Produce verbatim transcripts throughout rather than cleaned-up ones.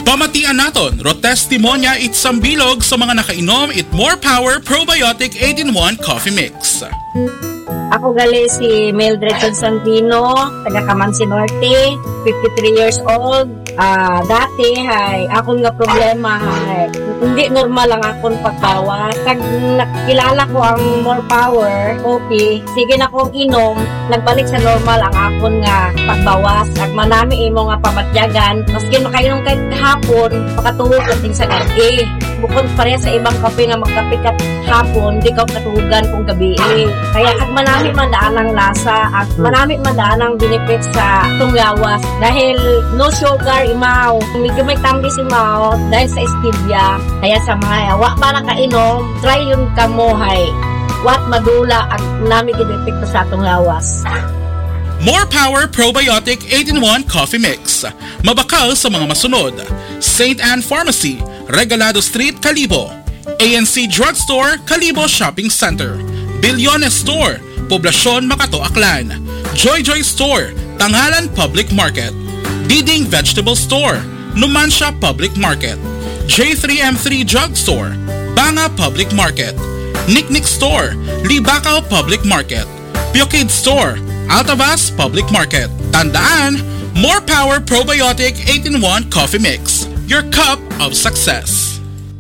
Pamatian naton, ro testimonya itsang bilog sa mga nakainom it More Power Probiotic eight in one Coffee Mix. Ako gali si Mildred Constantino, taga Camansi Norte, fifty-three years old. Uh, dati, hay, akong nga problema, hay, hindi normal ang akong pagbawas. Pag nakilala ko ang More Power Coffee, sige na kong inom, nagbalik sa normal ang akong nga pagbawas. Ag manami imo nga pamatyagan, maski makainom kahit hapon, makatuhog natin sa gabi. Bukod pareha sa ibang kape nga magkape kat hapon, di ka katuhugan kung gabi. Kaya ag manami mandaan ang lasa, at manami mandaan ang benefits sa tunglawas. Dahil no sugar, imaw. Medyo may tambis imaw dahil sa stevia. Kaya sa mga wa para kainom, try yun kamohay. Wat madula ang nami ginepekto sa atong lawas. More Power Probiotic eight in one Coffee Mix. Mabakal sa mga masunod. Saint Anne Pharmacy, Regalado Street, Calibo. A N C Drugstore, Calibo Shopping Center. Bilyones Store, Poblacion, Makato, Aklan. Joy Joy Store, Tangalan Public Market. Diding Vegetable Store, Numancia Public Market. J three M three Drugstore, Banga Public Market. Nick Nick Store, Libacao Public Market. Piokid Store, Altavas Public Market. Tandaan, More Power Probiotic eight in one Coffee Mix. Your cup of success.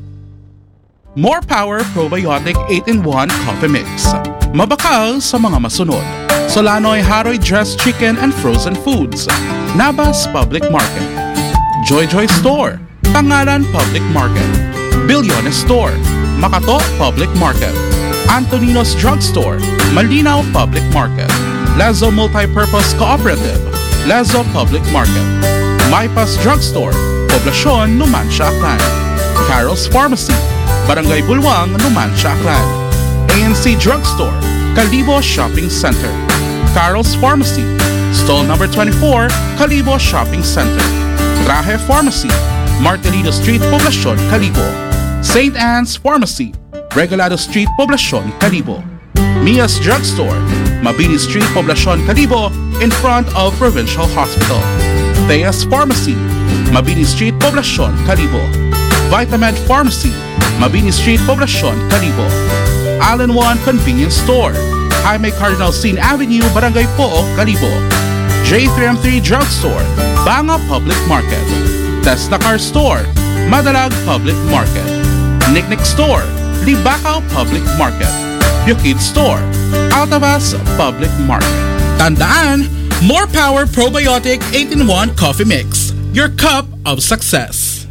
More Power Probiotic eight in one Coffee Mix. Mabakal sa mga masunod. Solanoy Haroy Dressed Chicken and Frozen Foods. Nabas Public Market. Joy Joy Store, Tangalan Public Market. Bilyones Store, Makato Public Market. Antonino's Drugstore, Malinaw Public Market. Lazo Multipurpose Cooperative, Lazo Public Market. Maypas Drugstore, Poblacion, Numancia, Aklan. Carol's Pharmacy, Barangay Bulwang, Numancia, Aklan. A N C Drugstore, Calibo Shopping Center. Carol's Pharmacy, Stall number twenty-four, Calibo Shopping Center. Traje Pharmacy, Martelino Street, Poblacion, Calibo. Saint Anne's Pharmacy, Regalado Street, Poblacion, Calibo. Mia's Drugstore, Mabini Street, Poblacion, Calibo, in front of Provincial Hospital. Thea's Pharmacy, Mabini Street, Poblacion, Calibo. Vitamed Pharmacy, Mabini Street, Poblacion, Calibo. Allen One Convenience Store, Jaime Cardinal Sin Avenue, Barangay Pook, Calibo. J three M three Drugstore, Banga Public Market. Tesla Car Store, Madalag Public Market. Nick Nick Store, Libacao Public Market. Bukid Store, Altavas Public Market. Tandaan, More Power Probiotic eight in one Coffee Mix. Your cup of success.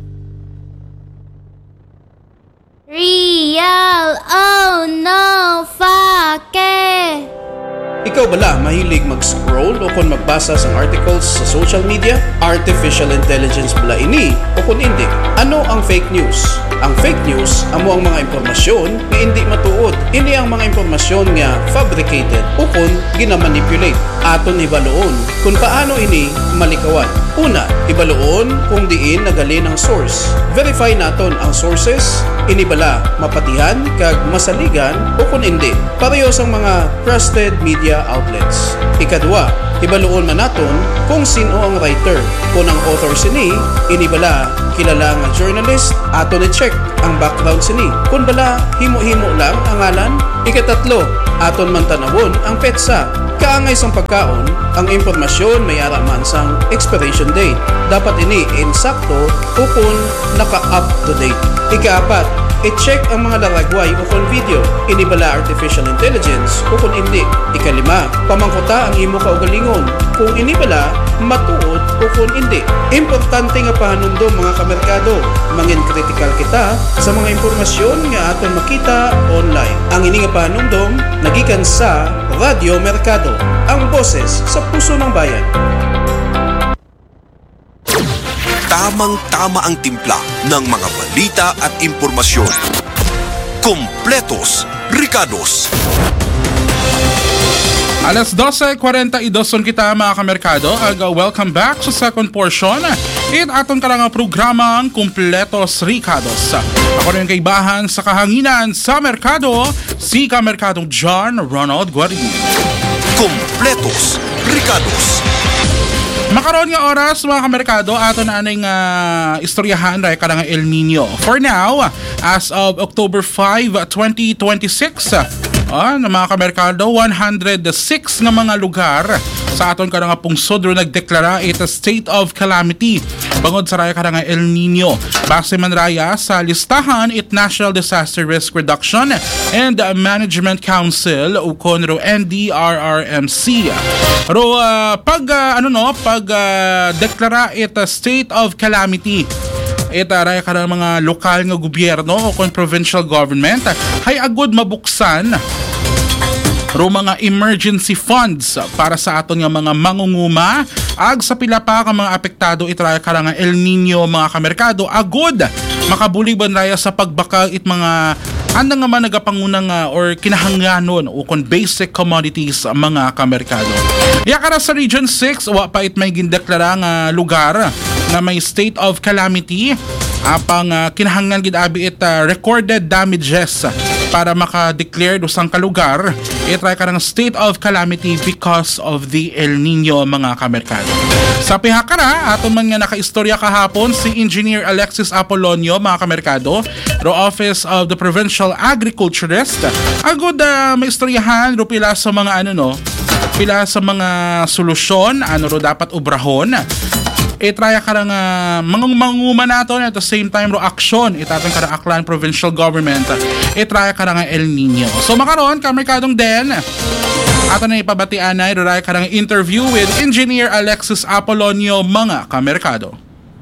Real, oh no, fuck it. Ikaw bala mahilig mag-scroll o kung magbasa sa articles sa social media? Artificial intelligence bala ini o kung hindi? Ano ang fake news? Ang fake news amo ang mga impormasyon nga hindi matuod. Ini ang mga impormasyon nga fabricated o kung ginamanipulate. Aton ibaloon kung paano ini malikawan. Una, ibaloon kung diin nagali ng source. Verify naton ang sources, inibala mapatihan kag masaligan o kung hindi. Pareho sa mga trusted media outlets. Ikadua, ibaloon man naton kung sino ang writer. Kung ang author sini, inibala kilala nga journalist, aton i-check ang background sini. Kung bala himo-himo lang ang ngalan. Ikatatlo, aton man tanawon ang petsa. Kaangay sang pagkaon, ang impormasyon may araman sang expiration date. Dapat ini insakto o kung naka-up to date. Ikaapat, i-check ang mga laragway o kung video. Inibala artificial intelligence o kung hindi. Ikalima, pamangkuta ang imo kaugalingon. Kung inibala, matuod o kung hindi. Importante nga pahanumdom mga kamerkado. Mangin critical kita sa mga impormasyon nga aton makita online. Ang ini nga pahanumdom, nagikan sa Radio Mercado, ang boses sa puso ng bayan. Tamang-tama ang timpla ng mga balita at impormasyon. Kompletos, Ricados. Alas dose forty-two kita mga kamerkado. Aga, welcome back sa second portion. It aton ka lang ang programang Kompletos Ricados. Ako rin kaibahan sa kahanginan sa merkado, si Kamerkadong John Ronald Guarin. Kompletos Ricados. Makaroon nga oras mga kamerkado ato na aning uh, istoryahan ray kada nga El Nino. For now, as of October fifth, twenty twenty-six, uh, na mga kamerkado, one hundred six nga mga lugar sa aton kada nga pungsod ro nagdeklara ita state of calamity bangod sa raya kada nga El Nino. Base man raya sa listahan it National Disaster Risk Reduction and Management Council ukon ro N D R R M C. Ro uh, pag uh, ano no pag uh, deklara ita state of calamity ita raya kada mga lokal nga gobyerno o kon provincial government hay agud mabuksan ro mga emergency funds para sa aton nga mga mangunguma ag sa pila pa ka mga apektado itraya kada nga El Nino mga kamerkado agud makabulig ban raya sa pagbakal it mga anda nga man nagapangunang uh, or kinahanglanon o kon basic commodities mga kamerkado. Yakara sa Region six wa pa it may gindeklara nga lugar na may state of calamity apang uh, kinahanglan gid abi it uh, recorded damages para maka-declare usang kalugar itry ka ng state of calamity because of the El Nino mga kamerkado. Sa pihakara aton man nga nakaistorya kahapon si Engineer Alexis Apolonio mga kamerkado ro Office of the Provincial Agriculturist agud uh, may istoryahan ro pila sa mga ano no pila sa mga solusyon ano ro dapat ubrahon itraya ka ng uh, mga manguma nato at the same time ro action itatong ka ng Aklan Provincial Government itraya ka ng El Nino. So makaroon kamerkadong den ato na ipabatian na iraya ka ng interview with Engineer Alexis Apolonio mga kamerkado.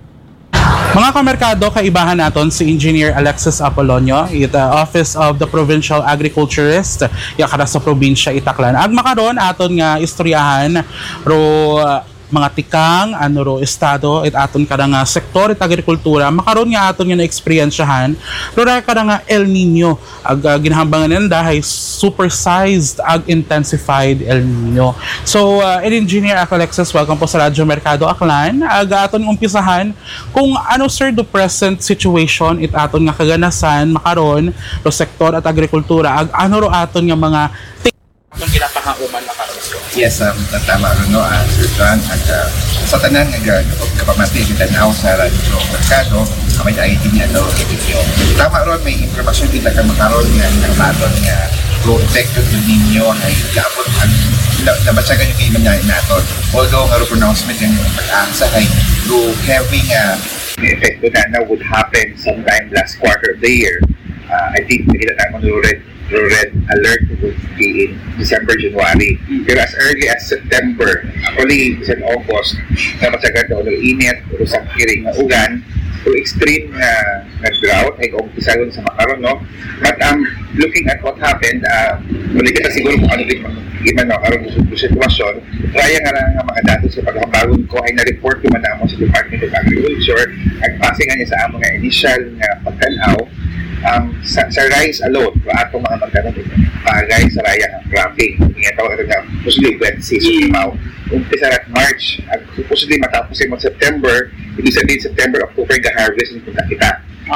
Mga kamerkado, kaibahan naton si Engineer Alexis Apolonio it uh, Office of the Provincial Agriculturist yakara sa probinsya Itaklan. Ag makaron aton nga istoryahan ro uh, mga tikang ano ro estado it aton kada nga sektor it agrikultura makaron nga aton nga na-experiensyahan ro ra kada nga El Nino ag uh, ginahambangan nila dahil supersized ag intensified El Nino. So uh, Engineer Alexis, welcome po sa Radyo Mercado Aklan. Ag aton umpisahan kung ano sir the present situation it aton nga kaganasan makaron ro sektor at agrikultura ag ano ro aton nga mga atong ginapahauman na karon. Yes, um, tama ron no, uh, Sir John, at uh, sa tanan nga kapamati kita na sa Radyo Mercado, may I T niya no, edisyon. Tama ron, may informasyon kita ka makaroon nga ng maton nga pro-effective yung ninyo ay gabot ang nabasagan yung iman nga naton. Although nga ro pronouncement yung pag-aasa ay do having a effect na na would happen sometime last quarter of the year. Uh, I think nakita naman red red alert would be in December, January. Pero as early as September, actually sa August, na masagan daw ng init, o sa kiring na ugan, o extreme na uh, drought, ay kung isayon sa makaroon, no? But um, looking at what happened, uh, muli kita siguro kung ano din iman, no, karoon sa sitwasyon, kaya nga lang mga datos sa pagkakabagon ko ay na-report yung manamo sa Department of Agriculture at pasingan niya sa among nga initial nga pagtanaw. Um, sa, sa rice alone, so atong mga magtanong ito, pagay sa raya ng cropping. Nga tawag ito nga, supposedly wet season imaw. Umpisa at March, at supposedly matapos yung September, ibig sabihin September, October, ga-harvest yung punta kita.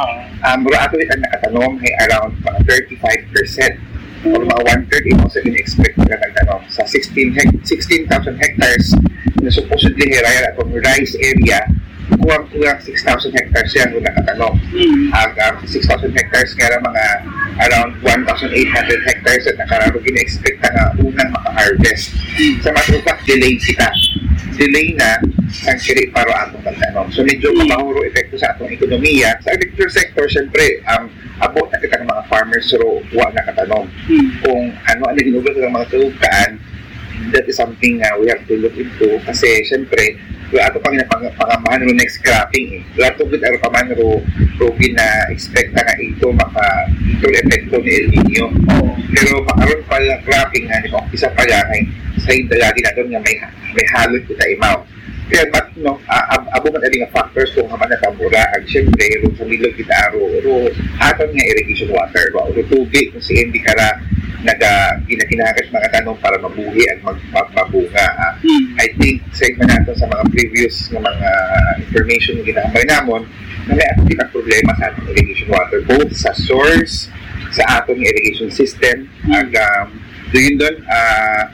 Um, pero ato ito ang nakatanong ay around mga thirty-five percent or mga one-third ito sa in-expect na nagtanong. Sa sixteen thousand hectares na supposedly raya atong rice area, kuwang-kuwang six thousand hectares yan kung nakatanong. Mm. Ang um, six thousand hectares kaya mga around one thousand eight hundred hectares at nakararo gina-expect na unang maka-harvest. Mm. Sa matter of fact, delay kita. Delay na ang siri paro atong nagtanong. So medyo mm. kamahuro epekto sa atong ekonomiya. Sa agriculture sector, syempre, um, abot na kita ng mga farmers ro wa nakatanong. Mm. Kung ano ang ginugol ng mga tulukaan, that is something uh, we have to look into kasi syempre wala ito pang pangamahan ro next cropping eh. Wala ito good araw paman ro ro gina-expect na nga ito maka ito epekto ni El Nino. Pero pakaroon pa lang cropping nga ni isa pa lang ay sa lagi na doon nga may, may halot kita imaw. Kaya but no, uh, abo man aling factors kung haman na tambura ang syempre ro sa milog kita ro ro aton nga irrigation water ro tubig kung si hindi kara naga ginakinakas mga tanong para mabuhi at magbabunga. Uh, hmm. I think sa iba natin sa mga previous na mga information na ginambay namon na may akit ang problema sa atong irrigation water both sa source, sa atong irrigation system hmm. at um, doon doon uh,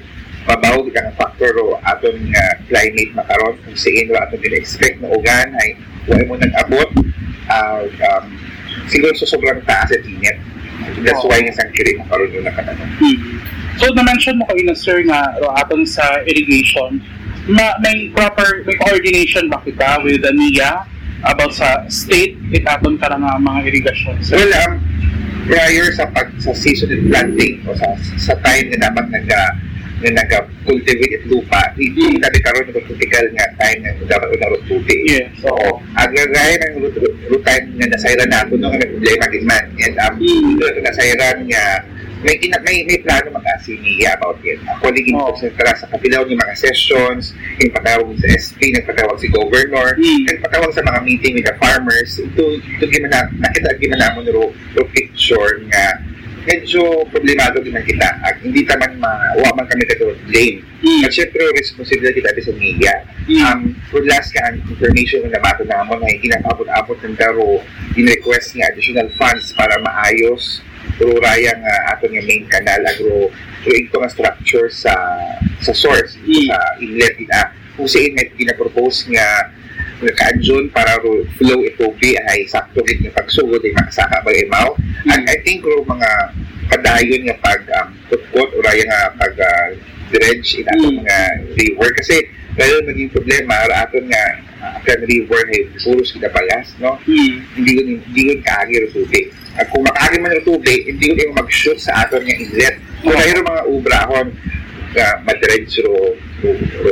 mabaw di ka nga factor o aton nga climate makaron kung siin o aton gina-expect na ugan ay wala mo nag-abot uh, um, siguro so sobrang taas at init. That's why nga sang kiri makaroon yung nakatanong. Hmm. So na-mention mo kayo na sir nga uh, aton sa irrigation, ma may proper may coordination ba kita with the N I A about sa state itaton ka nga mga irrigation? So, well, um, prior sa pag sa seasonal planting o sa sa time na dapat naga na naga-cultivate at lupa, hindi tabi karoon ng critical nga time na dapat unarot tubig. Yeah. So, agagay ng root time na nasayran na ito nung may problema din man. And um, mm. ito nasayran nga may, may, may plano mag-asiniya about it. Ako ligin oh. konsentra sa kapilaw ng mga sessions, yung patawag sa S P, nagpatawag si Governor, mm. nagpatawag sa mga meeting with the farmers. Ito, ito gimana, nakita gimana mo ro picture nga medyo problemado din kita. At hindi taman mawa man kami kato blame. Mm. At syempre, responsibility tayo sa media. Mm. Um, for last ka, information na nabato naman ay ginapabot-abot ng daro, in-request nga additional funds para maayos pero rayang uh, ato nga main canal agro so ito nga structure sa sa source, ito mm. sa inlet ina. Kung saan may pinapropose nga nga kaadyon para ro flow ito bi ay sakto gid nga pagsugod ay makasaka ba imaw. Mm. And I think ro mga padayon nga pag um, tutkot o raya nga pag uh, dredge in ato mm. mga river kasi dahil naging problema ra aton nga uh, kan river ay puros kita balas no. Mm. Hindi ko hindi ko kaagi ro tubig. At kung makaagi man yung tubig, hindi ko yung mag-shoot sa aton nga inlet. So, oh. Mayroon mga ubrahon na uh, madredge ro, ro, ro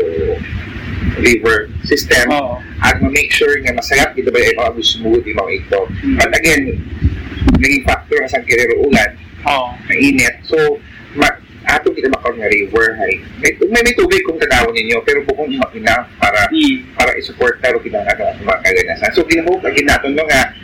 river system oh. At ma-make sure nga masayap ito ba yung mga smooth yung mga ito. Mm. But again, naging factor nga sa kirero ulan, oh. Mainit. So, ma- ato kita makaroon nga river, hay. May, may, may tubig kung tanawan ninyo, pero bukong makina para mm. para i-support taro kinangan ang mga kaganasan. So, ginahope lagi natin no, nga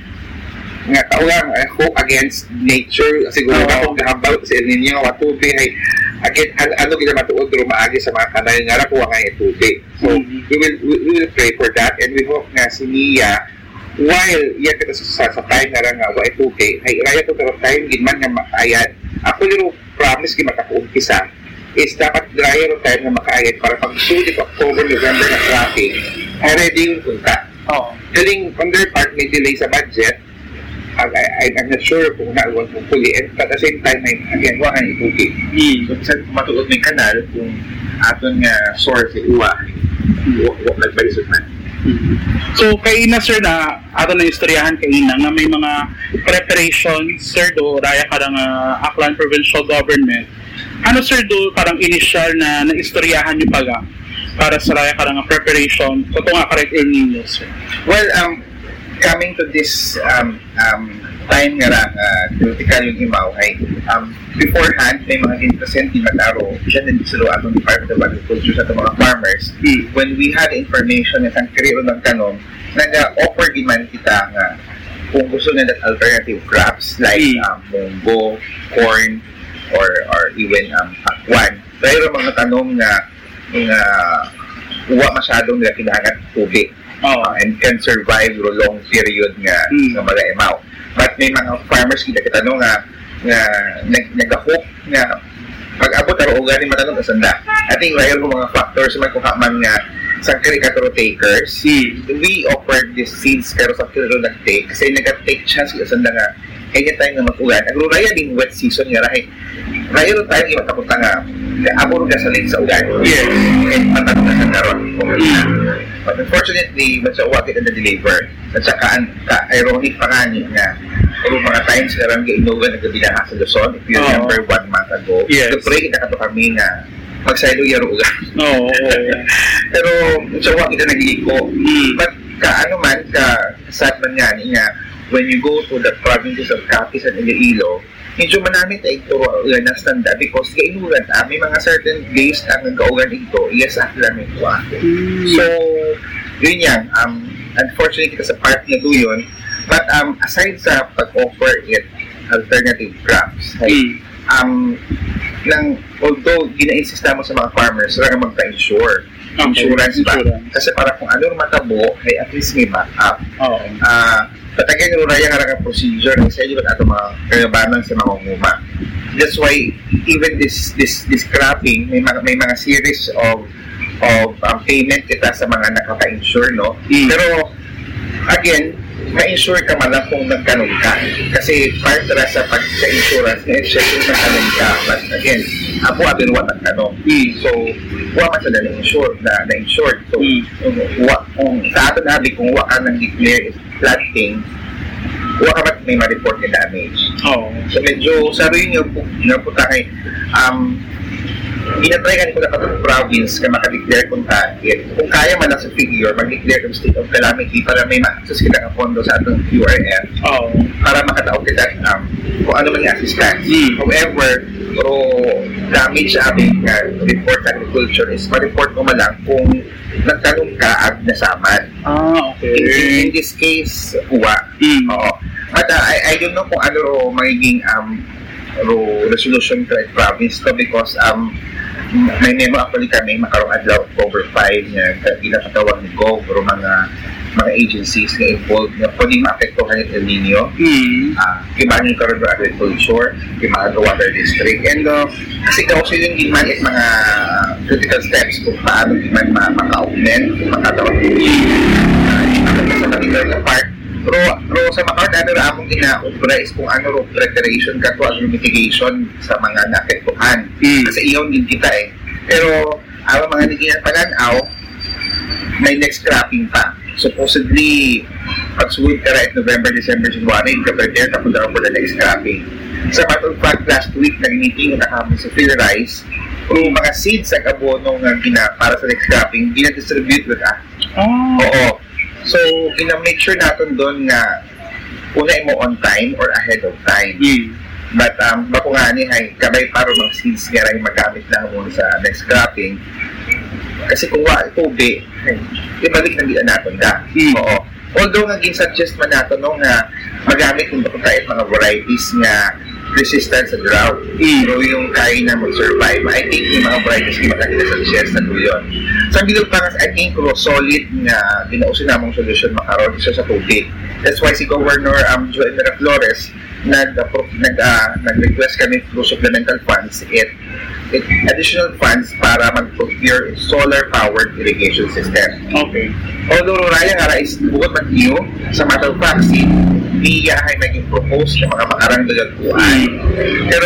nga tawag uh, hope against nature siguro na kung gahabaw sa ninyo at tubig ay again an ano kita matuod ro maagi sa mga kanal nga kuha nga yung tubig so mm-hmm. we will we, we will pray for that and we hope nga si Nia while iya kita sa, sa time nga nga wa tubig ay raya to pero time gid man nga makayat ako liro promise gi makakuumpisa is dapat raya ro time nga makayat para pag sulit October November na traffic ay ready yung punta oh galing on their part may delay sa budget. I, I, I'm not sure kung naiwan kung fully and at the same time ay again wahan itubig mm. So kasi matuod may kanal kung aton nga source ay uwa wak nagbalisod man mm. So kay na sir na aton na istoryahan kay na nga may mga preparations sir do raya karang uh, Aklan Provincial Government ano sir do parang initial na naistoryahan nyo pala para sa raya karang preparation so ito nga correct El Nino sir. Well um coming to this um, um, time nga lang, uh, critical yung imaw ay um, beforehand, may mga in-present yung mataro siya din sa atong Department of Agriculture sa mga farmers. Mm. When we had information na sang kariro ng tanong, nag-offer din man kita nga kung gusto nila alternative crops like mm. um, munggo, corn, or or even um, pakwan. Pero mga tanong na nga uwa masyadong nila kinahangat tubig. Oh. Uh, and can survive for long period nga mm. nga mga imaw. But may mga farmers kita kitanong nga nga nag nagahok nga pag-abot aro ugani matanong kasanda. I think mayroon mo mga factors man kung man nga sa caricature takers. Mm. We offered these seeds pero sa kilo nag-take kasi nag-take chance kasanda nga kaya tayo nga mag-ugan. Ang ruraya din wet season nga rahay. Mayroon tayo yung matapunta nga aburo ka sa late sa ugan. Yes. And matanong na sa naroon. But unfortunately, mas sa uwag kita na-deliver. At saka, ka-ironic pa nga niya nga pero mga times na lang ga-inugan nagkabilaha sa Luzon. If you oh. remember one month ago, yes. Nag-pray kita ka to kami nga magsaylo yaro ugan. Oo. Oh, oh. Pero sa uwag kita nag-iiko. Mm. But ka-ano man, ka-sad man nga niya, when you go to the provinces of Capiz and Iloilo, medyo manamit ay ito uh, na standard because kainugan ah, may mga certain days na nagkaugan ito yes at lang ito ah. Mm. So yun yan um, unfortunately kita sa part na do yun but um, aside sa pag-offer it alternative crops mm. like, um, lang, although gina-insista mo sa mga farmers wala kang magpa-insure okay. Insurance ba insurance. Kasi para kung ano matabo ay at least may backup oh. uh, But again, ruraya nga lang ang procedure kasi yun ato mga kagabanan sa mga umuma. that's why even this this this scrapping, may mga may mga series of of um, payment kita sa mga nakaka-insure, no? Mm. Pero again, ma-insure ka man lang kung nagtanong ka. Kasi part na sa pag sa insurance, na-insure kung nagtanong ka. But again, ako abin wa nagtanong. Mm. So, wa man sila na-insure, na, na-insure. So, Mm. kung, wa, kung sa atin nabi, kung wa ka nang declare is flooding, wa ka ba't may ma-report na damage. Oh. So, medyo, sa rin yung puta kay, um, ginatry ka ko na katong province ka makadeclare kung target. Kung kaya man lang sa figure, mag-declare ng state of calamity para may ma-access kita ng pondo sa atong Q R F Oh. para makataog kita um, kung ano man yung assistance. Mm. However, pero damage sa aming uh, report agriculture is ma-report mo man lang kung nagtanong ka at nasaman. Ah, In, okay. in this case, kuha. Mm. Oo. But uh, I, I don't know kung ano ro magiging um, ro resolution to province to because um, may memo actually kami makarong adlaw October five nga ginakatawag ni Gov o mga mga agencies na involved na pwedeng maapektuhan ng El Nino. Mm. Uh, kiba yung karoon ng agriculture, kiba ang water district. And uh, kasi daw sila yung giman at mga critical steps kung paano giman maka-augment, kung makatawag uh, sa particular na part. Pero, pero sa Macau, ano na akong gina-obra is kung ano ro preparation ka to as mitigation sa mga naapektuhan. Mm. Kasi iyon din kita eh. Pero, ang mga naging pananaw, may next scrapping pa. Supposedly, pag-suwid ka right November, December, January, ka-prepare ka punta for the next scrapping. Sa matter of fact, last week, nag-meeting na kami sa PhilRice, kung mga seeds sa abono nga gina para sa next scrapping, gina-distribute with ah. Oh. Oo. So, gina-make sure natin doon nga una mo on time or ahead of time. Mm. But, um, bako nga ni, hay, kabay para mga seeds nga rin magamit na mo sa next scrapping. Kasi kung wa tubi, ibalik na gina natin da. Mm. Oo. Although nga gin-suggest man natin no, nga magamit kung bako kahit mga varieties nga resistant sa drought. Mm. Pero yung kaya na mag-survive, I think yung mga varieties na magkakita sa suggest na yun. Sa bilog pa nga, I think kung solid nga binausin namang solusyon makaroon isa sa tubig. That's why si Governor um, Joel Miraflores nag, uh, nag, uh, nag-request kami through supplemental funds it, it additional funds para mag-procure solar-powered irrigation system. Okay. Although Raya nga is bukod man iyo sa matter of fact, si Lia ay naging propose ng mga makarang dagagpuan. Pero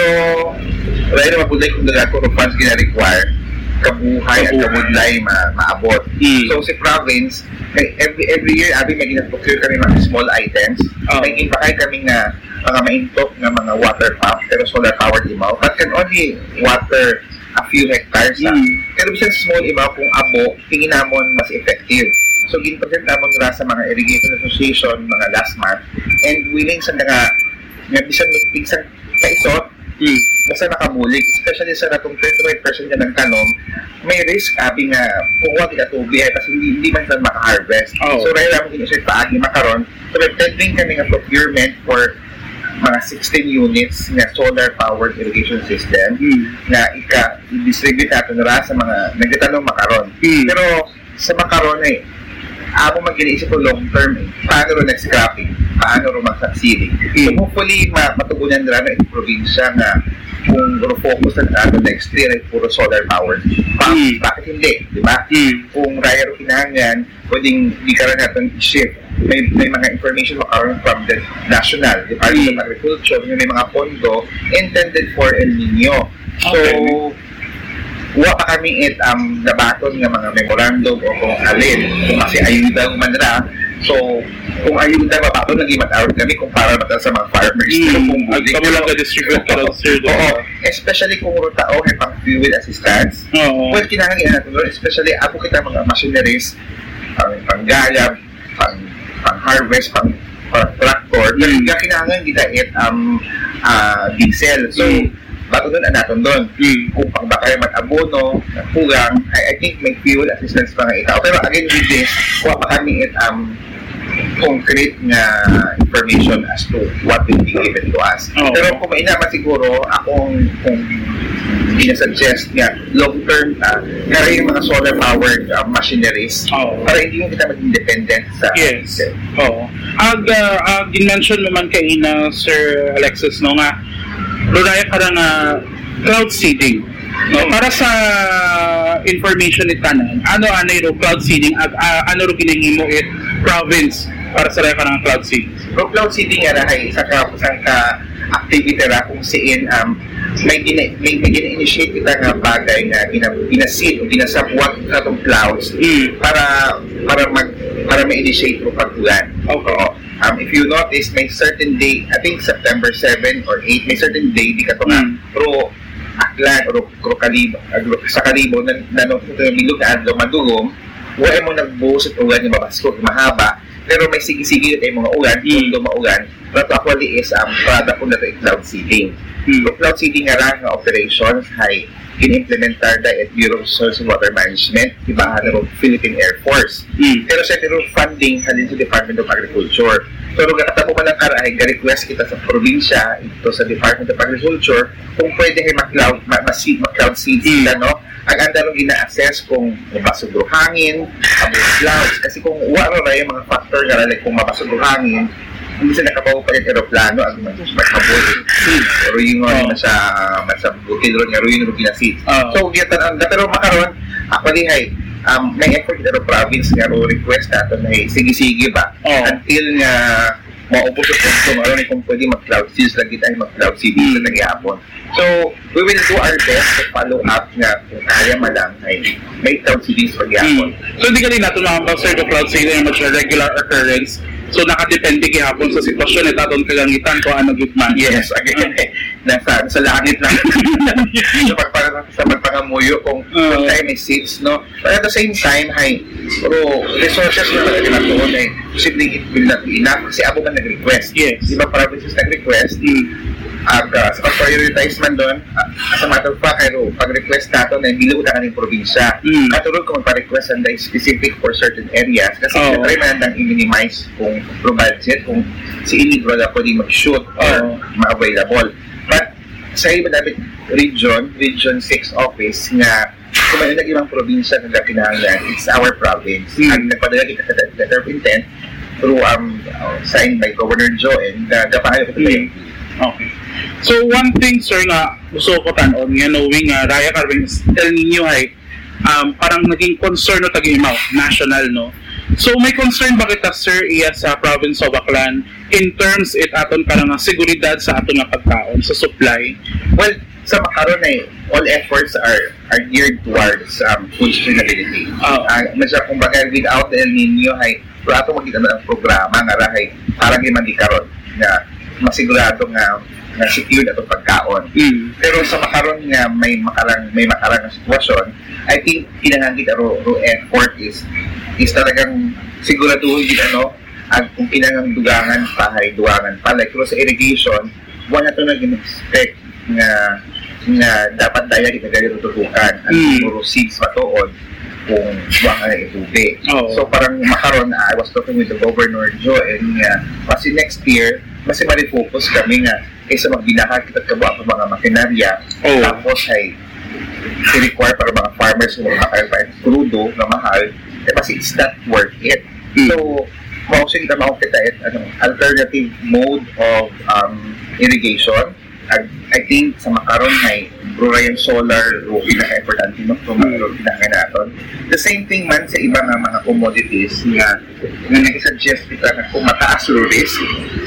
Raya na mabulay kung dagagpo ng funds gina-require kabuhay at kabudlay ma maabot. Mm. So si province, every every year abi may gina-procure kami mga small items. Oh. May impakay kami nga mga maintok nga mga water pump pero solar powered imaw but can only water a few hectares. Mm. Pero bisan small imaw kung abo, tingin namon mas effective. So gin-present namon ra sa mga irrigation association mga last month and willing sa nga nga bisan may tigsan kaisot Mm. basta nakamulig, especially sa natong twenty-five percent ka ng tanom, may risk abi nga kung wag ka tubi ay kasi hindi, hindi man sila maka-harvest. Oh. So right lang kung paagi makaron, so pretending kami nga procurement for mga sixteen units nga solar powered irrigation system Mm. nga ika i-distribute natin ra sa mga nagtatanong makaron. Mm. Pero sa makaron eh ako mag-iniisip ko long term eh. Paano ro next scrapping? Paano ro mag-succeeding? So Mm. hopefully ma matugunan nila na itong probinsya na kung ro focus na natin next year ay puro solar power. Pa Mm. Bakit hindi? Di ba? Mm. Kung raya ro kinahanglan, pwedeng di ka rin natin i-shift. May, may mga information makaroon from the National Department Mm. of Agriculture na may mga pondo intended for El Nino. So, Okay. wa pa kami it um, nabaton nga mga memorandum o kung alin kung kasi ayuda man na so kung ayuda mabaton naging mat-out kami kung para mata sa mga farmers Mm. pero kung At kamo lang ka-distribute ka lang, sir, doon. oo, especially kung rutao ay pang fuel assistance Oo. well kinahanglan natin doon especially ako kita mga machineries pang panggayab pang pang harvest pang, pang tractor Mm. kaya kinahanglan kita it um, uh, diesel so Mm. bago doon anaton doon Mm. kung pang baka kayo mag-abono, kulang, I, I think may fuel assistance pa nga itaw. Pero again with this, kuha pa kami it um, concrete nga information as to what will be given to us. Oh. Pero kung may naman siguro, akong kung ginasuggest nga long term uh, nga rin yung mga solar powered uh, machineries Oh. para hindi yung kita maging dependent sa Yes. diesel. Oo. Ag, uh, ag, in-mention naman kaina, Sir Alexis, no nga, Ruraya ka nga cloud seeding. No, para sa information ni tanan, ano ano yung cloud seeding at uh, ano ro ginahimo it province para sa raya ka ng cloud seeding. So cloud seeding nga ay isa ka isang ka activity ra kung siin um may gina, may, may gina-initiate kita nga bagay nga gina, gina-seed o ginasabwat na itong clouds mm. para para mag para ma-initiate mo pag-ulan. Okay. Um, if you notice, may certain day, I think September seventh or eighth, may certain day di ka to nga mm. pero aklan o kro kalibo sa kalibo na nanong milog na adlaw madugom wala mo nagbuhos at ulan yung mabasko mahaba pero may sige-sige ay mga ulan mm. kung dumaulan but actually is um, product ko na ito cloud seeding. mm. So cloud seeding nga lang nga operations ay in-implementar da at Bureau of Soils and Water Management ibahan ng Philippine Air Force. mm. Pero sa pero funding halin sa Department of Agriculture. So, nung nakatamo man lang karahay, ga-request kita sa probinsya, ito sa Department of Agriculture, kung pwede kayo mag-cloud, mag-cloud seeds mm. sila, no? Ang anda nung ina-assess kung mabasog hangin, abot clouds, kasi kung wala na yung mga factor nga like kung mabasog hangin, hindi sila nakabaw pa yung aeroplano, ang magkabot seeds, pero yung ano na sa, sa butil ron, nga rin yung gina-seeds. So, gita ang pero makaroon, actually, hay, Um, may effort na province nga ro request natin na eh, sige-sige ba oh. until nga maubos ang punto maroon eh, kung pwede mag-cloud seeds lagi tayo mag-cloud seeds mm. sa nagyapon. So, we will do our best to follow up nga kung kaya malang ay may cloud seeds pagyapon. Mm. So, hindi ka rin natin makambang sir the cloud seeding much a regular occurrence. So, nakadepende kihapon sa sitwasyon at atong kagangitan kung ano gitman. Yes, again, mm. nasa sa langit lang. sa, pagpang, sa pagpangamuyo kung, uh, kung tayo may seeds, no? But at the same time, hay, pero resources na talaga na doon ay posibleng it will not be enough kasi abo man nag-request. Yes. Di ba provinces nag-request? Mm. Ag, uh, sa pag-prioritize man doon, uh, as a matter of fact, kaya pag-request nato na hindi lang kaning probinsya. Mm. Katulad kung magpa-request ang specific for certain areas kasi oh. try man nang i-minimize kung pro budget, kung si individual na pwede mag-shoot oh. or ma-available. But sa iba dapat region, Region six office nga kung may nag-ibang probinsya na kinahanglan, it's our province. Mm. Ang nagpadala kita sa letter of intent through um, uh, signed by Governor Joe and uh, dapat ito mm. Okay. So one thing sir nga gusto ko tanon nga knowing nga uh, Raya Carving El Nino ay um, parang naging concern no tag-imaw national no. So may concern ba kita sir iya sa province of Aklan in terms it aton parang seguridad sa aton nga pagkaon sa supply? Well, sa makaron ay all efforts are are geared towards um, food sustainability. Oh. Uh, Masya kung baga without El Nino ay prato magkita na ang programa nga rahay parang iman di karon nga masigurado nga na secure atong pagkaon. Mm. Pero sa makaron nga may makarang may makarang sitwasyon, I think kinahanglan kita ro, ro effort is is talagang siguraduhin gid ano ang kung kinahanglan dugangan pa hay dugangan pa like sa irrigation, wala to na gin-expect nga nga dapat daya kita gali tutukan ang mm. puro seeds patuod kung dugangan na itubig. Oh. So parang makaron I was talking with the Governor Joe and nga uh, kasi next year mas ma-refocus kami nga kaysa magbinahan kita kabuha ng mga makinarya oh. tapos ay i-require para mga farmers na makakain pa crudo na mahal eh kasi it's not worth it. Mm. So mausay kita makukita it ano, alternative mode of um, irrigation. I, I think sa makaron ay Rurayan Solar o pinaka-importante no? So makaroon pinaka natin. The same thing man sa ibang mga commodities nga na nag-suggest kita na kung mataas o risk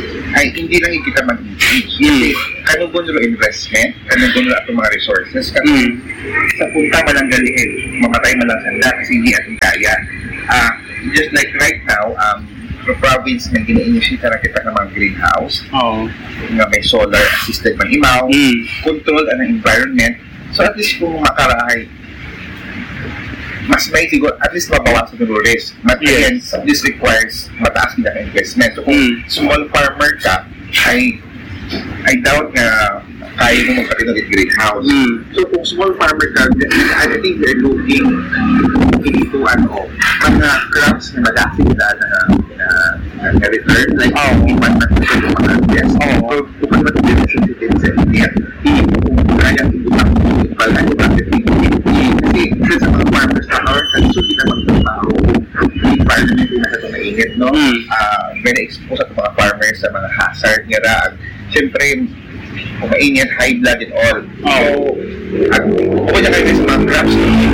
ay hindi lang kita mag-engage. Kasi kanong gusto investment, kanong gusto itong mga resources, kanong mm. sa punta man ang galihin, mamatay man lang sanda kasi hindi ating kaya. Uh, just like right now, um, the province na gina-initiate na kita ng mga greenhouse, oh. nga may solar assisted man imaw, mm. control ang environment. So at least kung makarahay, mas may siguro, at least mabawasan yung risk. But again, yes. This requires mataas na investment. So kung mm. small farmer ka, ay I doubt na kaya mo magkaroon ng greenhouse. Mm. So kung small farmer ka, I think they're looking into ano, mga crops na malaki nila na na, na return, like oh. iman na ito yung mga yes. Oh. So kung ano ito yung sensitive sa India, kung kaya ito lang, pala ito bakit kasi sa mga farmers na our so hindi naman trabaho environment na ito mainit, no? Mm. Uh, very exposed at mga farmers sa mga hazard nga ra. Siyempre, kung mainit, high blood and all. So, at kung na kayo sa mga crabs,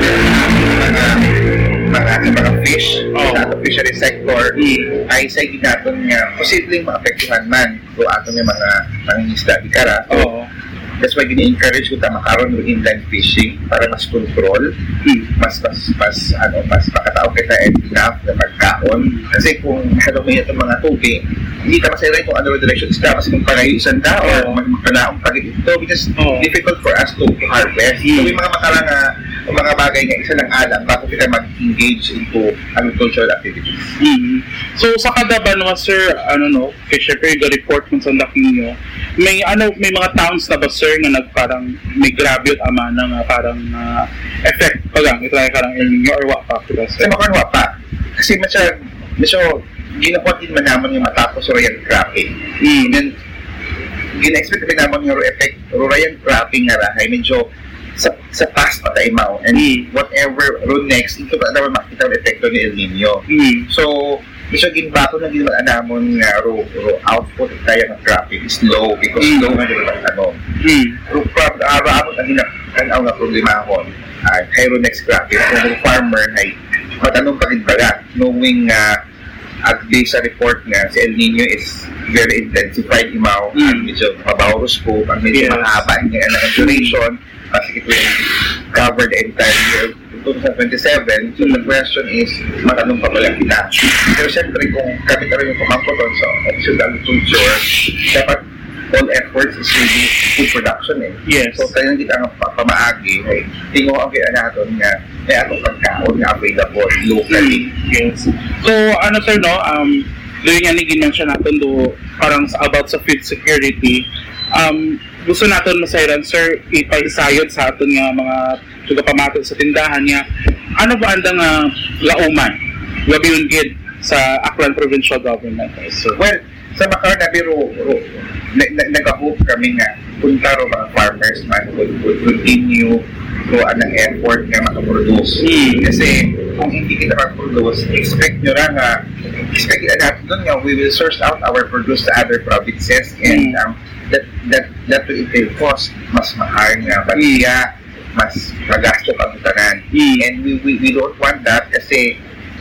mga mga mga fish, Oh. sa ato fishery sector, Mm. ay sa ginaton nga posibleng maapektuhan man kung ato nga mga mangingisda di kara. So, Oo. that's why gini-encourage ko ta makaroon ng inland fishing para mas control, Hmm. mas mas mas ano mas makatao kita and enough na pagkaon. Kasi kung hadong itong mga tubig, hindi ka masayran kung ano direction isda, mas kung panayo isang da or Oo. magpanaong pagit ito because Oo. difficult for us to, to harvest. Hmm. So may mga makarang nga mga bagay nga isa lang alam bago kita mag-engage into agricultural activities. Mm. So sa kada ba naman sir, ano no, kasi syempre yung report kung saan laking nyo, may ano may mga towns na ba sir na nagparang may grabe at ama na nga parang uh, effect pagang ito ay karang El Nino or what pa sir? Sa makarwa pa. Kasi masya, masya, ginapot din man naman yung matapos royal cropping. Mm. And then, gina-expect din naman yung effect, royal cropping nga rahay, medyo sa sa past pa tayo mao. And Mm. whatever road next, ito pa naman makita ang epekto ni El Nino. Mm. So, Misyo ginbato na ginawa namon nga ro, ro output tayo ng cropping is low because Mm. low na ginawa ano. Mm. Ro crop araw ang hinakanaw nga problema ko ay kayo next cropping kung yung farmer ay matanong pa rin baga knowing nga uh, agdi sa report nga si El Nino is very intensified imaw Mm. ang medyo mabaho scope ang medyo Yes. mahaba nga ang duration kasi it will cover the entire year twenty twenty-seven. So the question is, matanong pa pala kita. Pero siyempre, kung kami ka rin yung kumangkoton sa option agriculture, dapat all efforts is really food production eh. Yes. So tayo kita ang pamaagi, ay tingo ang kaya natin nga may atong pagkaon nga available locally. Yes. So, ano sir, no, um, doon nga nag-mention natin do, parang sa, about sa food security, um, gusto natin masayran, sir, ipaisayod sa atin nga mga suga pamato sa tindahan niya. Ano ba andang uh, lauman? Gabi yung gid sa Aklan Provincial Government. So, Well, sa Makar na biro, na, na, nag-hope kami nga punta ro mga farmers man would, would continue to anong effort nga makaproduce. Mm. Kasi kung hindi kita mag-produce, expect nyo na nga, expect kita natin doon nga, we will source out our produce sa other provinces and Mm. um, that that that will entail cost, mas mahal nga baliya, mas magasto ang tanan. Mm. And we, we we don't want that kasi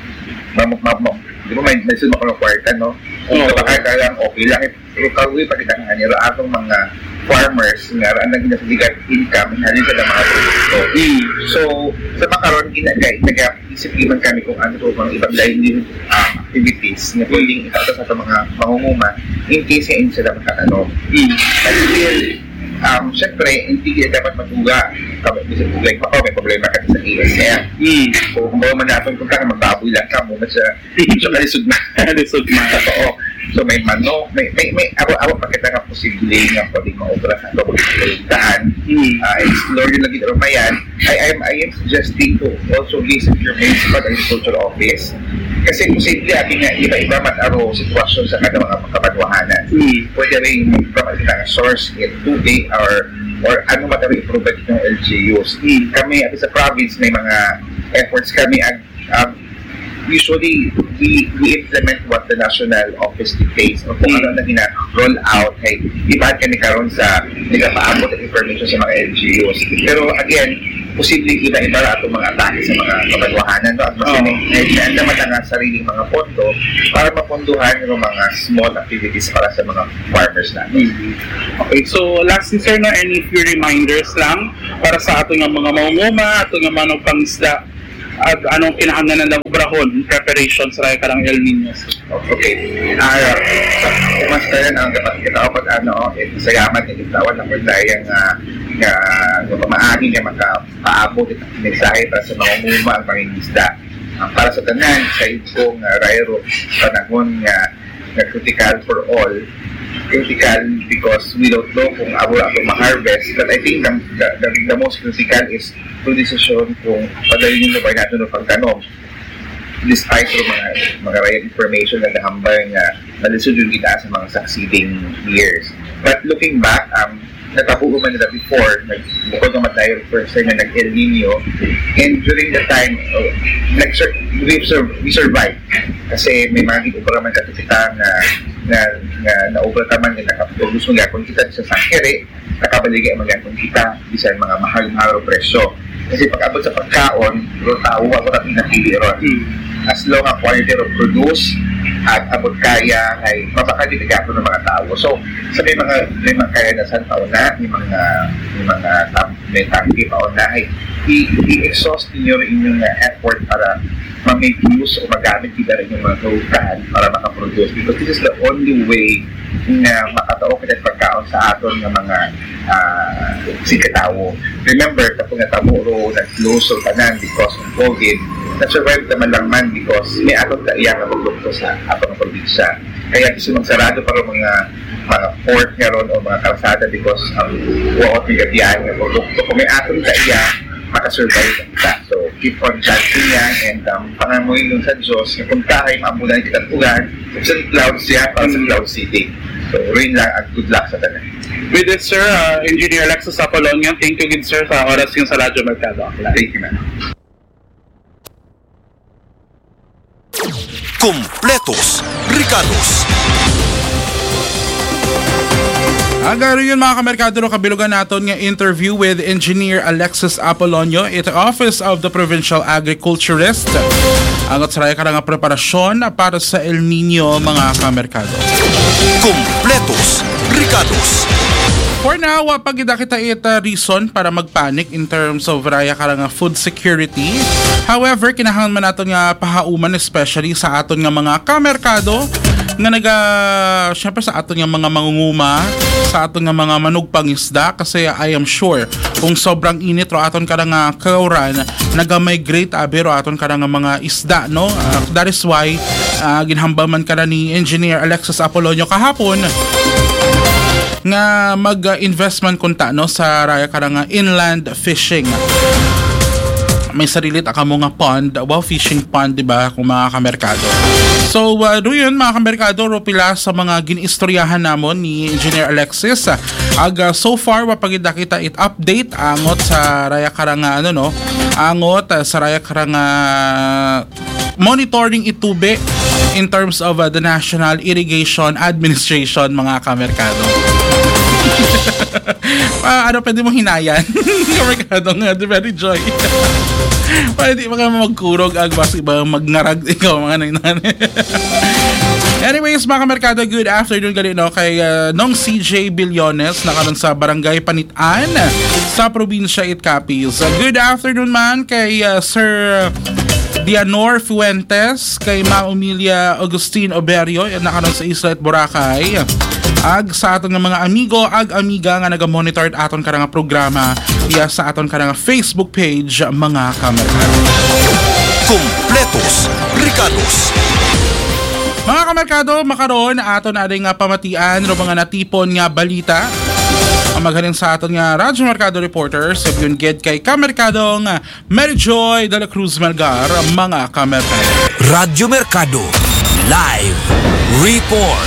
mam mam mam di ba may may sino ko kwarta no? Kung Oo. kapag ka lang okay lang pero kawi pa kita nga nila atong mga farmers nga ra nang ginasigan income halin sa mga produkto. mm. So sa makaron ginagay nag-isip man kami kung ano to mga ibang livelihood um, activities na pwedeng itato sa ating mga pangunguma in case nga hindi sila makatanong. Mm. Kasi um, syempre, hindi kita dapat matuga. Kasi like ako, may problema kasi sa A S F. Mm. So, kung bawa man natin kung kaya magbaboy lang ka mo, mas so kalisod na. Lisod man. Oo. So, may manok, may, may, may, ako-ako pa kita nga posible nga pwedeng maobra sa ito, pagkakalintaan. Mm. Uh, explore yung lagi na yan. I, I, am, I am suggesting to also visit your municipal agriculture office. Kasi posible ating nga iba-iba mataro sitwasyon sa kada mga kabanwahanan. Mm. Pwede rin magpapalitan ng source, get tubig, or or ano mataro i-provide ng L G Us. Mm. Kami at sa province may mga efforts kami ag um, usually we we implement what the national office dictates o kung Mm. ano na gina-roll out ay ibahan kami karon sa nagapaabot ng information sa mga L G Us. Pero again, posibleng iba-iba atong mga atake sa mga kabanwahanan no? At mas Oo. oh. naman ang sariling mga pondo para mapondohan yung mga small activities para sa mga farmers natin. Mm. Okay, so lastly sir, no, any few reminders lang para sa ating mga mamumuma, ating mga pangisda at anong kinahanglan ng labrahon preparation sa karang El Nino. Okay. Ah, uh, mas tayo ang dapat kita pag ano, eh, sayaman ng itawan ng pagdayang uh, nga nga pamaagi nga makapaabot itong mensahe para sa mga muma ang pangingisda. Ang para sa tanan sa ibong uh, Rairo panahon nga nga critical for all, critical because we don't know kung abo na itong ma-harvest, but I think the, the, the, the most critical is to decision kung padalin yung labay natin ng pagtanong despite yung mga mga right information na nahambal nga nalisod yung kita sa mga succeeding years. But looking back, um, natapugo man nila before, bukod naman tayo first time na nag-El Nino, and during the time, uh, nag we, sur- we survived. Kasi may mga gitubara man kasi kita na nga nga naobrataman nga nakaproduce mga kung kita sa sangkere, nakabaligay mga kung kita bisan mga mahal-mahal presyo. Kasi pag-abot sa pagkaon, ro tao ako na pinapili ron. As long as quality of produce at abot kaya ay mapakadiligato ng mga tao. So, sa may mga may mga kaya na san pauna, may mga may mga tam, may tangki pauna ay i-exhaust niyo rin inyong uh, effort para ma-make use o magamit kita rin yung mga kautan para makaproduce. Because this is the only way na makatao kita pagkaon sa aton ng mga uh, sikatawo. Remember, kapag natamuro, nag-close o tanan because of COVID, na-survive naman lang man because may aton kaiyang na produkto sa atong probinsya. Kaya kasi magsarado para mga mga port ngayon o mga kalsada because of waot ng gabiyahan ng produkto. Kung may aton kaiyang, makasurvive ka. So, keep on chanting yan and um, pangamoy nun sa Diyos na puntahay, maamulan ng kitatugan sa clouds yan para sa Cloud City. So, rin lang at good luck sa tanan. With it, sir, uh, Engineer Alexis Apolonio, thank you good, sir, sa oras yung sa Radyo Mercado. Thank you, man. Kompletos, Ricados. Agaro yun mga kamerkado, kabilugan natin nga interview with Engineer Alexis Apolonio at the Office of the Provincial Agriculturist. Ang atsaraya ka nga preparasyon para sa El Nino mga kamerkado. Kompletos, Ricados. For now, pagida kita ita reason para magpanic in terms of raya ka nga food security. However, kinahanglan man natin nga pahauman especially sa aton nga mga kamerkado nga naga, syempre sa aton nga mga mangunguma, sa aton nga mga manugpangisda kasi I am sure kung sobrang init ro aton ka nga kauran, naga-migrate abi ro aton ka nga mga isda, no? Uh, that is why uh, ginhambaman ka na ni Engineer Alexis Apolonio kahapon nga mag-investment kunta no sa raya ka nga inland fishing. May sarili ta ka mo nga pond, wow, fishing pond, di ba, kung mga kamerkado. So, uh, do yun mga kamerkado, ro pila sa mga ginistoryahan namon ni Engineer Alexis. Ag uh, so far, wapagida kita it update angot sa raya karanga, ano no, angot uh, sa raya karanga monitoring itube in terms of uh, the National Irrigation Administration mga kamerkado. uh, ano pwede mo hinayan? Kamerkado nga, very joy. Pwede ba ka magkurog ag bas iba magngarag ikaw mga nangnan. Anyways mga kamerkado, good afternoon gali no kay uh, Nong C J Billones na karon sa Barangay Panitan sa probinsya It Capiz. Uh, good afternoon man kay uh, Sir Dianor Fuentes, kay Ma Umilia Agustin Oberio na karon sa Isla at Boracay. Ag sa aton nga mga amigo ag amiga nga naga-monitor aton ka nga programa iya sa aton ka nga Facebook page mga kamerkado. Kompletos, Ricados. Mga kamerkado, makaroon aton aday nga pamatian ro mga natipon nga balita ang maghalin sa aton nga Radyo Mercado reporter sa yun ged kay kamerkadong Mary Joy de la Cruz Melgar mga kamerkado. Radyo Mercado Live Report.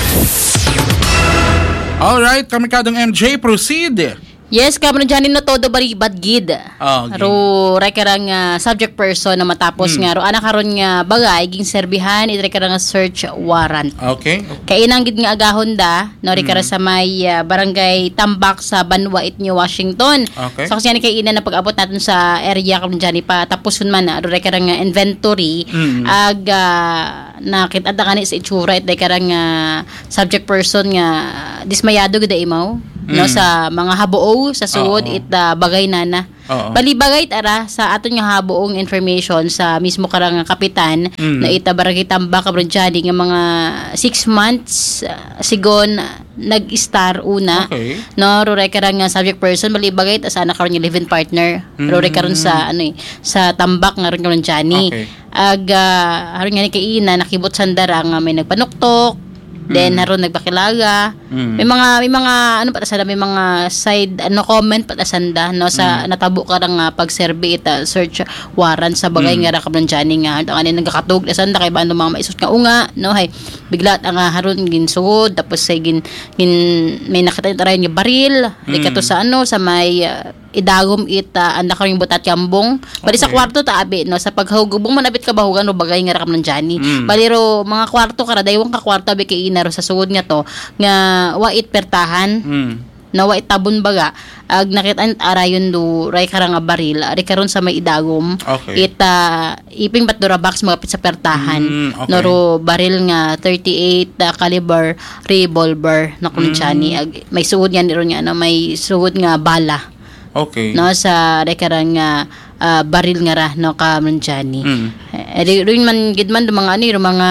Alright, kamerkadong M J, proceed. Yes, kamano dyan no todo baribad gid. Oh, okay. Ro rekerang uh, subject person na matapos hmm. nga ro ana karon nga bagay ging serbihan iti rekerang nga search warrant. Okay. Kay inang gid nga agahon da no rekera hmm. sa may uh, barangay Tambak sa Banwa it New Washington. Okay. So kasi ani kay ina na pag-abot natin sa area kamano dyan pa tapuson man ro rekerang nga inventory hmm. ag uh, nakita da kani sa itsura it rekerang uh, subject person nga dismayado gid imaw. No mm. sa mga haboo sa suod it uh, bagay nana. Balibagay tara sa aton nga haboong information sa mismo karang kapitan mm. na ita barangay Tambak kabron nga mga six months uh, sigon uh, nag-star una. Okay. No rore karang subject person balibagay ta sa ana karon nga live-in partner. Mm. Rore karon sa ano eh sa Tambak nga ron karon Johnny. Okay. Ag uh, haron nga ni kay ina nakibot sandara nga may nagpanuktok. Then haron nagpakilaga. Mm. May mga may mga ano patasanda may mga side ano comment patasanda no sa mm. natabo ka nga pag-survey ita search warrant sa bagay mm. nga ra kablan jani nga ani nagakatug sanda kay bando mga maisot nga unga no hay bigla ang haron ginsugod tapos say gin, gin may nakita taray nga baril mm. dikato sa ano sa may uh, idagom it uh, anda ka ring butat kambong. Bali sa Okay. kwarto ta abi no sa paghugubong manabit ka bahugan ro bagay nga rakam ng Johnny. Mm. Bali ro mga kwarto kara daywang ka kwarto abi kay ina ro sa sugod nga to nga wa it pertahan. Mm. Na wa itabon baga ag nakita arayon do ray karang nga baril ari karon sa may idagom Okay. it uh, iping bat dura box mga pit sa pertahan Mm, okay. noro baril nga thirty-eight uh, caliber revolver na kunchani Mm. ag may suhod nga niro nga ano, may suhod nga bala Okay. no sa ray karang nga uh, baril nga ra no ka kunchani Mm. eh di- rin man gid man do mga ano ro mga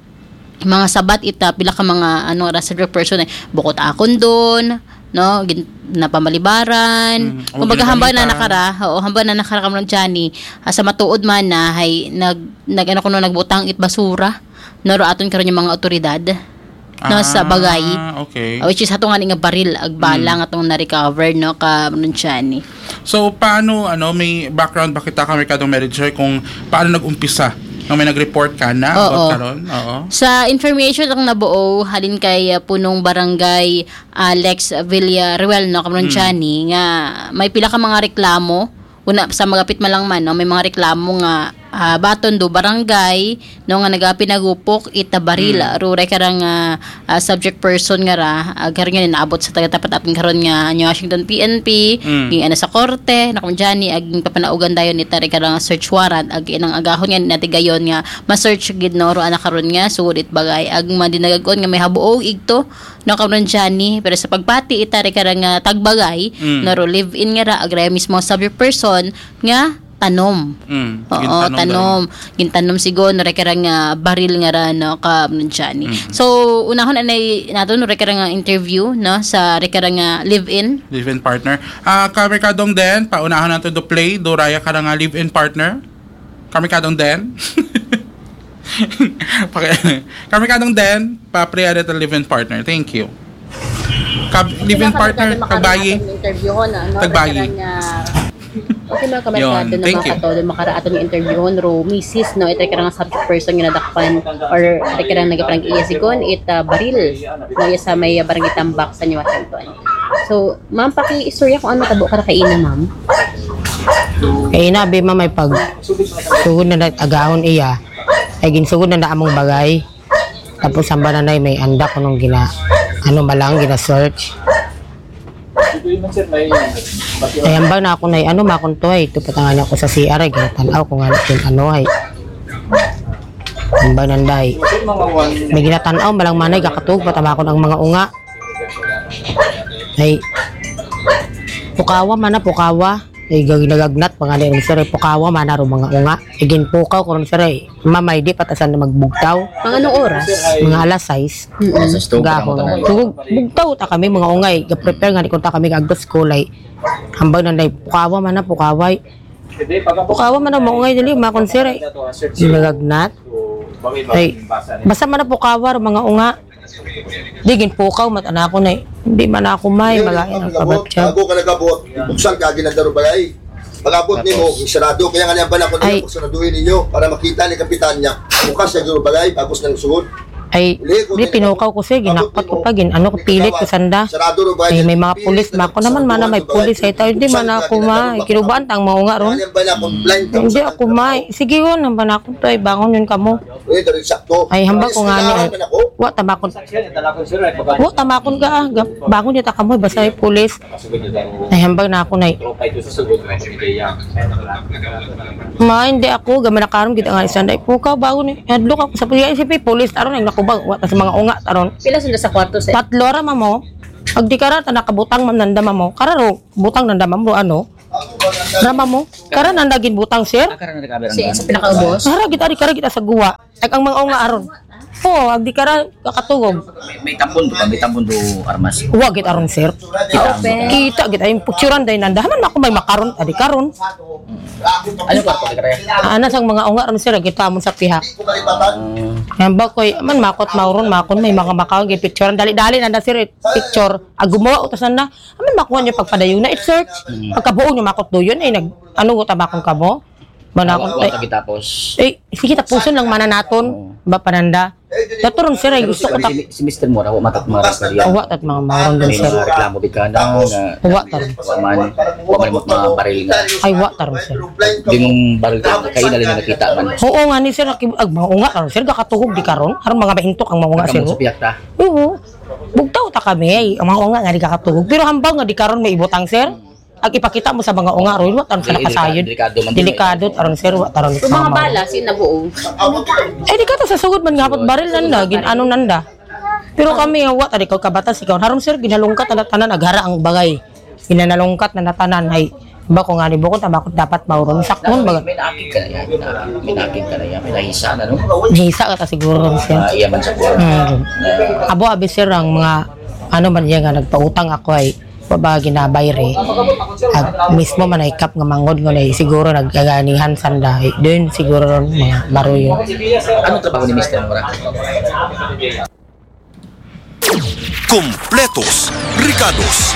mga sabat ita pila ka mga ano ra sa person eh bukod akon doon no gin napamalibaran Mm, kumbaga o hamba na ginagamitan. nakara oo hamba na nakara kam ng Johnny ah, sa matuod man na hay nag nag ano kuno nagbutang it basura no ro aton karon yung mga otoridad no sa bagay Ah, okay. ah, which is hatong nga baril ag bala nga atong na-recover no ka ng Johnny. So, paano, ano, may background ba kita ka, Mercadong Mary Joy, kung paano nag-umpisa? Nung may nag-report ka na Oo. about karon? Oo. Sa information lang nabuo halin kay uh, punong barangay Alex Villaruel no kamron Johnny nga may pila ka mga reklamo una sa magapit man lang man no may mga reklamo nga ah, baton do barangay no nga nagapinagupok ita baril mm. ro karang uh, subject person nga ra uh, karon nga naabot sa taga-tapat atin karon nga New Washington P N P Mm. ging ana sa korte na kung Johnny ag papanaugan dayon ni tari karang search warrant ag inang agahon nga natigayon nga ma-search gid no ro ana karon nga sugod it bagay ag madinagagon nga may habuog igto no karon Johnny pero sa pagpati itari karang uh, tagbagay Mm. no ro live in nga ra ag ra mismo subject person nga tanom. Mm. Oo, Gintanom tanom. Gintanom sigo no rekerang nga baril nga ra no ka Johnny. Mm. So unahon anay nato no rekerang nga interview no sa rekerang nga live-in. Live-in partner. Ah, ka Mercadong Den, paunahan natin do play, do raya ka na nga live-in partner. Ka Mercadong Den. Ka Mercadong Den, pa-play at live-in partner. Thank you. Ka live-in partner, Tagbayi. Interview ho na no Tagbayi. rekerang nga okay mga Yun, kamerkado na thank mga you. katod makaraato ng interview hon ro misis no ito karang subject person nga nadakpan or ito karang nagaparang iyasigon it uh, baril no iya sa may barangay Tambak sa New Washington. So ma'am paki-istorya kung ano tabo ka kay ina ma'am. Kay ina be ma may pag sugod na nag-agahon iya ay ginsugod na na among bagay tapos hamba na nay may anda ko nung gina ano malang gina search ay hamba na ako nay ano makon to ay tupatangan ako sa C R ay ginatanaw ko nga natin ano ay hamba nanday may ginatanaw malang manay kakatug patama ko ng mga unga ay pukawa man na pukawa ay gaginagagnat mga rin sir ay pukawa man na ro mga unga igin pukaw ko rin sir ay mamay di patasan na magbugtaw Mga anong oras? mga alas sais gahon tugog bugtaw ta kami mga ungay ga-prepare nga ni kunta kami kag school ay hambang nanday pukawa man na pukaway pukawa man na mga ungay dili makon sir ay ginagagnat ay basta man na pukawa ro mga unga di gin pukaw mat ana ko na hindi man ako may magain ang kabatya Bago ka nagabot, buksan ka ginagdaro balay. Pag-abot nimo, sarado kaya nga niyan pala ko Ay. niyo saraduhin ninyo para makita ni kapitan niya. Bukas sa guro balay bagos nang sugod. ay di pinukaw ko siya ginakpat ko pa gin ano ko pilit ko sanda Sarado ro ay balay. may mga pulis ma ako naman mana may pulis ay tayo hindi man ako ma kinubaan tang mga unga ron Yan ba na kung blind ka hindi ako may sige yun hamba na ako to ay bangon yun kamo Eh, dari sakto. ay hamba ko nga ni ay wa tamakon wa tamakon ka ah Ga- bangon yun ta kamo basta ay pulis ay hambag na ako na ma hindi ako gaman na karon kita nga isang day pukaw bangon ni adlok ako sa pulis si pulis taron ay nakubag wa ta sa mga unga taron Pila sila sa kwarto sa tatlo ra mamo pag di kara ta nakabutang man nanda mamo kararo butang nanda mamo ano rama mo kara nanda gin butang sir si sa pinakaubos. Hara kita di kara kita sa guwa. Ay ang mga unga aron. Oo, agdi kara kakatugog. May tambon do, may tambon do armas. Wa git aron sir. Kita kita kita yung picturean day nanda. Haman ako may makaron adi karon. Ano kwarto kare? Ana sang mga unga aron sir kita amon sa pihak. Hamba koy man makot mauron makon may mga makaon git picturean dali-dali nanda sir picture. Agumawa utas nanda. Aman makuha niyo pagpadayon na it search. Pagkabuo niyo makot do yun ay nag ano ko tabakon kamo. Manakon Wala lagi tapos. eh sige tapuson lang mana naton ba pananda. Datoron sir ay gusto ko ta. Si, si Mister Mo raw matat mga reklamo. Wa tat mga maron dun May sir. mga reklamo di ka na nga Wa tar. wa man wa man mo mga baril nga. Ay wa tar sir. Di mong baril ka kayo na lang nakita man. Oo nga ni sir ag maunga karon sir kakatuhog di karon aron mga mahintok ang maunga sir. Kamu sa piyak ta. Oo. Bugtaw ta kami ay ang mga unga nga di kakatuhog pero hambang nga di karon may ibutang sir. Ag ipakita mo sa mga unga ron wa taron sa nakasayod. Delikado taron sir wa taron Kung mga bala sinabuo. Eh di ka ta sa sugod man nga hapot baril nanda gin anong nanda. Pero kami wa ta di ko kabatas ikaw haron sir ginalungkat na tanan aghara ang bagay. Ginanalungkat na natanan ay ba ko nga ni bukod ta bakit dapat mauron sakton baga. May nakik ka na yan. May nakik ka na yan. May nahisa na no. Hisa ka ta siguro ron sir. Ah, iya man sa kuwan. Hmm. Abo abi sir ang mga ano man yan nga nagpautang ako ay baba ginabayre at mismo man ay kap nga mangod nga na siguro nagaganihan sanda din siguro ron mga baro yun. Anong trabaho ni Mister Mora? Kompletos, Ricados.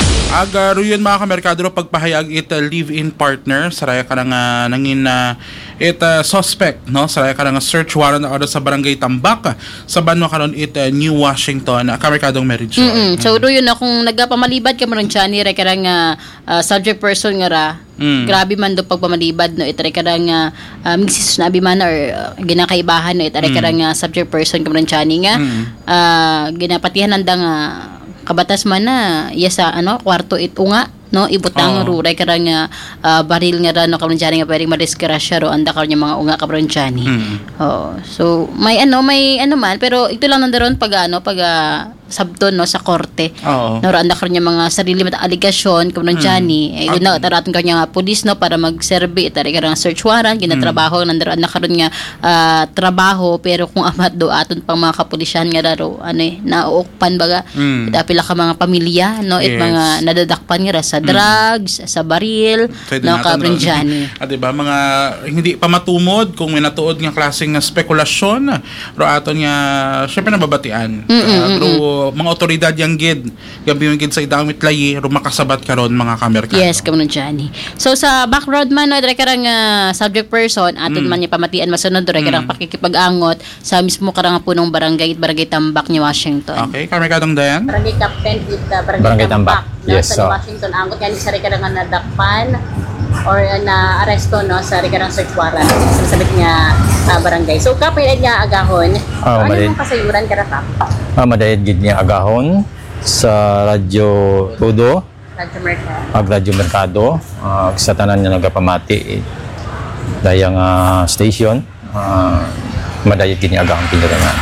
Aga yun mga kamerkadro pagpahayag it uh, live-in partner saraya ka na nga nangin na uh, it uh, suspect no saraya ka na nga search warrant order sa barangay Tambak sa banwa karon it uh, New Washington uh, kamerkadong marriage. Mm-hmm. So do yun na kung nagapamalibad ka man siya ni rekara nga uh, subject person nga ra. Mm. Grabe man do pagpamalibad no itare ka nga uh, misis na man or uh, ginakaibahan no itare ka Mm. nga subject person ka man siya ni nga Mm. uh, ginapatihan nanda nga kabatas man na yasa ano kwarto itunga no ibutang Oo. ruray karang nga uh, baril nga ra no karon nga pwedeng madiskrasya ro anda karon mga unga karon diyan. Mm. Oh, so may ano may ano man pero ito lang nandaron pag ano pag uh, sabton no sa korte. Oo. No anda karon mga sarili mat aligasyon karon diyan eh yun na tarat kanya nga pulis no para magserbi tari karang search warrant ginatrabaho mm. nandaron anda karon nga uh, trabaho pero kung amat do aton pang mga kapulisyan nga daro ano eh nauukpan baga Mm. pila ka mga pamilya no it Yes. mga nadadakpan nga ra sa drugs sa baril no karon diyan. Ah, diba, mga hindi pa matumod kung may natuod nga klaseng nga spekulasyon ro aton nga syempre nababatian. Mm, mm, Uh, mm, ro mga otoridad yang gid gabi yung gid sa idawit layi ro makasabat karon mga kamerkado. Yes, karon diyan. So sa backroad man no dire karang uh, subject person aton Mm. man niya pamatian masunod dire karang Mm. pakikipag-angot sa mismo karang punong barangay barangay Tambak ni Washington. Okay, kamerkadong Dayan. Barangay Captain with uh, Barangay, Barangay Tambak, Tambak. no, Yes, sa so. Washington angot yan sa rika nga nadakpan or uh, na aresto no sa rika ng search warrant sa sabit nga uh, barangay. So kapay nga agahon. Oh, ano malit. yung kasayuran ka ra Ah, madayad gid niya agahon sa Radyo Tudo, Radyo Mercado. ag Radyo Mercado, uh, sa tanan niya nagapamati eh, dayang uh, station, uh, madayad gid niya agahon piniranan.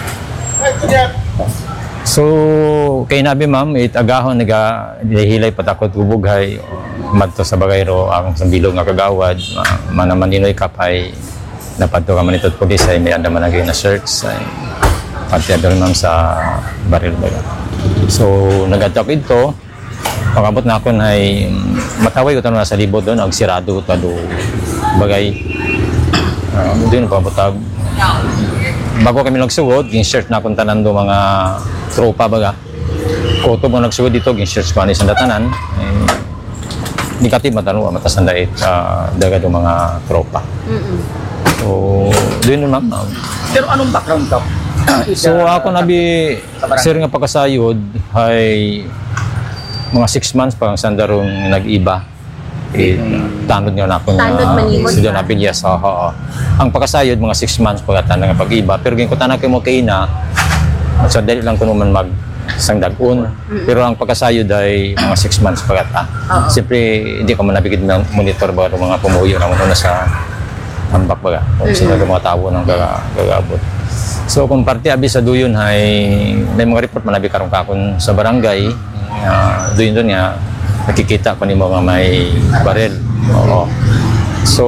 So, kay nabi ma'am, it agahon naga hilay patakot gubughay madto sa bagayro ang sambilog nga kagawad uh, manaman dinoy kapay napadto ka man ito pulis ay may anda man na search ay pati adol ma'am sa baril baga. So, nag-attack ito pagabot na ako ay mataway ko tanong sa libot doon ang sirado ko tado bagay uh, doon pabutag bago kami nagsugod, in-search na akong tanan do mga tropa baga. Kuto mo nagsugod dito, in-search ko ano isang datanan. Eh, di katib matanong, matasan dahit uh, daga do mga tropa. Mm-mm. So, doon yun ma'am. Pero anong background ka? So, ako nabi, sir nga pagkasayod, ay mga six months pa ang sandarong nag-iba. Eh, tanod nga na ako nga Tanod manimod si ka? Don Abilias. Oo, oo. Ang pagkasayod, mga six months pagkatan nga pag-iba. Pero kung tanan ko mo kay na, so dali lang ko naman mag isang dag-un. Pero ang pagkasayod ay mga six months pagkata. Siyempre, hindi ko man nabigid ng monitor ba mga pumuyo na muna sa tambak baga. Kung sino yung mga tao ng gaga, gagabot. So kung parte abi sa duyon ay may mga report man nabi karon kakon sa barangay. Uh, duyon doon nga nakikita ko ni mga may baril. Oo. So,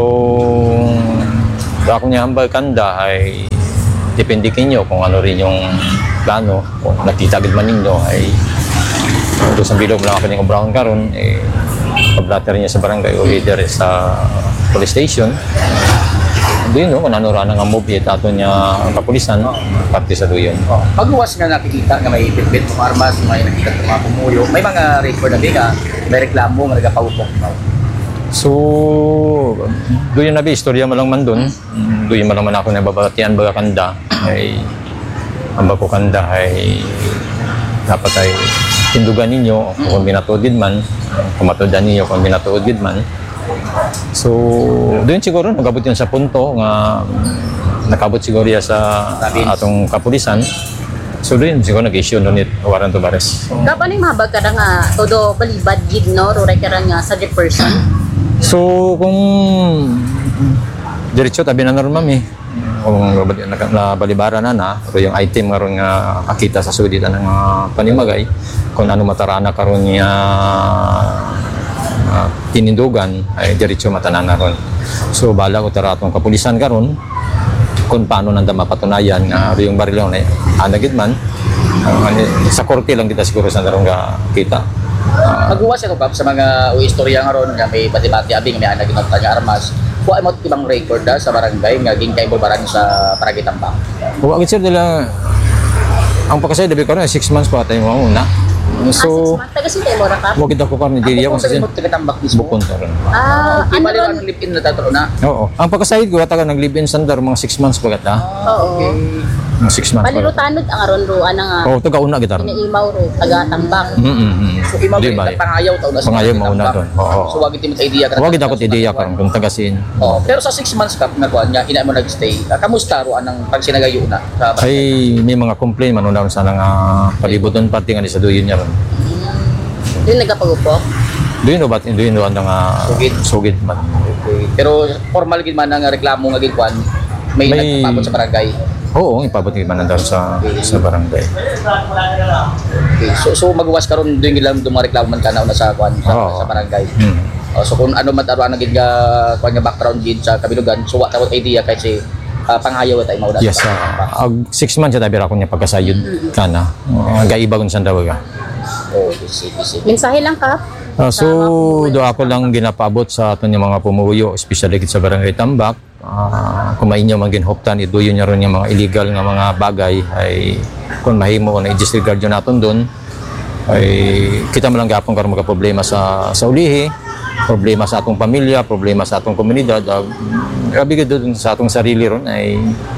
ako niya hambal kanda ay depende kinyo kung ano rin yung plano. Kung nakita agad man ninyo ay doon sa bilog lang ako ng Brown karon eh, pag-blatter niya sa barangay o either sa police station. Doon no, kung ano rin ang move at ato niya ang kapulisan, parte sa doon. Oh, pagluwas nga nakikita nga may bitbit ng armas, may nakikita ng mga pumuyo, may mga record na biga, may reklamo, may nagapawupok. So, doon na ba, istorya mo lang man doon. Doon mo lang man ako nababatian baga kanda. Ay, ang bako kanda ay dapat ay tindugan ninyo kung binatuodid man, kumatudan ninyo kung binatuodid man. So, doon siguro nagabot yun sa punto nga nakabot siguro yan sa atong kapulisan. So doon siguro nag-issue doon it warrant of arrest. Kapan yung mahabag ka na nga todo balibad gid no ruray ka nga subject person? So kung diretso tabi na normal eh. Kung nabalibara na na, o yung item nga ron nga kakita sa suditan ng uh, panimagay, kung ano matarana karon niya uh, tinindugan, ay diretso matanan na ron. So bala ko taratong kapulisan karon kung paano nanda mapatunayan nga uh, yung baril na anagid man, uh, sa korte lang kita siguro sa naroon ka kita. Uh, Mag-uwas ako Kap sa mga istorya nga ron nga may bati-bati abing may anagid ng tanya armas. Wa mo ibang record da sa barangay nga gintay baran sa Barangay Tambak. Wa gid sir dila ang pakasay dabi karon six months pa tayo mo una. So taga sila mo ra ka. Wa gid ako karon dili ako sa taga Tambak mismo. Bukon karon. Ah, ano ron live-in na tatlo na? Oo. Ang pakasay ko taga nag-live-in sandar mga six months pa gata. Oo. Mga six months. Paliro tanod ang aron ro ana nga. Oo, taga una gid aron. Iniimaw ro taga Tambak. Mm. So imaw gid pangayaw taw na sa pangayaw mauna doon. Oo. So wag gid mo idea ka. Wag gid ako idea karon kung taga sin. Oh, pero sa six months Kap na kuan nya ina mo nagstay. Kamusta ro anang pagsinagayo na? Ay may mga complaint man una sa nga palibuton pati nga sa duyon niya ron. Doon nagapagupok? Doon no bat doon no ang sugid sugid man. Okay. Pero formal gid man ang reklamo nga gid kuan may, may nagpapabot sa barangay. Oo, ipabot gid man daw sa okay. sa barangay. Okay. So so magwas karon doon gid lang dumareklamo man kana na sa kuan sa, sa barangay. Hmm. Oh, so kung ano man aro ang gid nga kuan nga background gid sa kabilugan, so wa tawat idea kay si uh, pangayaw tay mao da. Yes, uh, ag six months ta bira ko niya pagkasayod mm-hmm. kana. Uh, gaiba kun sa dawaga. Oh, sige, sige. Mensahe lang ka. Uh, so, do ako lang ginapabot sa aton yung mga pumuyo, especially sa Barangay Tambak. Uh, kung mainyo man ginhoptan, iduyo niya ron yung mga illegal nga mga bagay, ay kung mahimo na i-disregard yun natin doon, ay kita mo lang gapon karon mga problema sa, sa ulihi, problema sa atong pamilya, problema sa atong komunidad. Uh, grabe ka doon sa atong sarili ron ay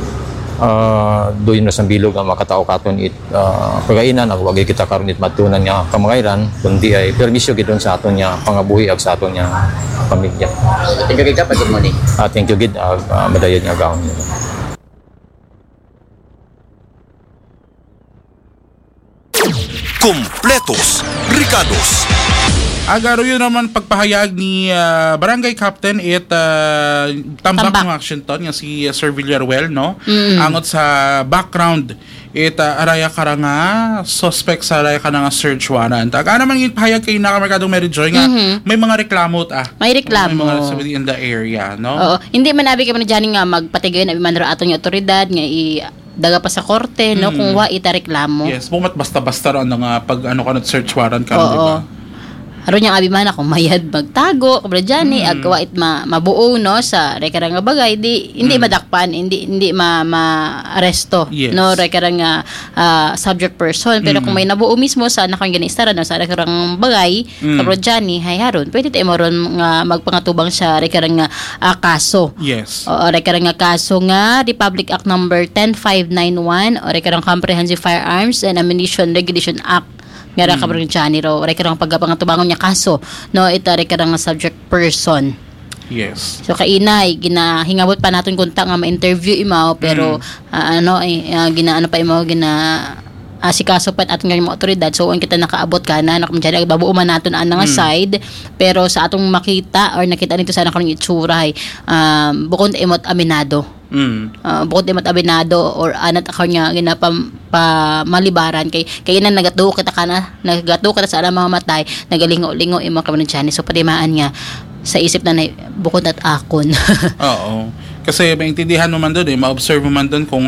Uh, doon na sa bilog ang makatao katon it uh, pagainan ako wag kita karon it matunan nga kamangayran kundi ay permisyo gid sa aton nya pangabuhi ag sa aton nya pamilya. Thank you gid ka good morning. Ah uh, thank you gid uh, uh, madayon nga gawon. Kompletos Ricados. Agaro yun naman pagpahayag ni uh, Barangay Captain it uh, tambak ng action ton nga si uh, Sir Villaruel no mm. angot sa background it uh, araya karanga suspect sa araya karanga search warrant aga naman yung pahayag kay nakamerkadong Mary Joy nga mm-hmm. may mga reklamo ta may reklamo may mga sabi in the area no oo hindi man nabi kami diyan nga magpatigay na man ra aton yung otoridad nga i daga pa sa korte no mm. kung wa ita reklamo yes bumat basta-basta ron nga pag ano ka search warrant ka di ba. Aron yang abi man ako mayad magtago kabra diyan mm. ag wait ma mabuo no sa rekara nga bagay di hindi mm. madakpan hindi hindi ma ma-aresto yes. no rekara nga uh, subject person pero mm. kung may nabuo mismo sa anak nga ginistara no sa rekara nga bagay mm. kabra diyan hay haron pwede tayo maron nga magpangatubang sa rekara nga uh, kaso yes o rekara nga kaso nga Republic Act number ten five nine one o rekara Comprehensive Firearms and Ammunition Regulation Act nga ra kabrang Johnny ro rek karang pagpangatubang niya kaso no ita rek karang subject person yes so kainay ginahingabot pa naton kunta nga ma-interview imaw pero mm. uh, ano eh uh, ginaano pa imaw gina uh, si kaso pat aton nga mga otoridad so ang kita nakaabot kana na kumjani babuo man naton ana nga mm. side pero sa atong makita or nakita nito sa kanang itsura ay um, bukod emot aminado Mm. Uh, bukod di matabinado or anat ako niya ginapam pa malibaran kay kay nan nagatuo kita kana nagatuo kita sa alam mga matay nagalingo-lingo imo ka man diyan so padimaan nga sa isip na bukod at akon. Oo kasi maintindihan mo man doon eh ma-observe mo man doon kung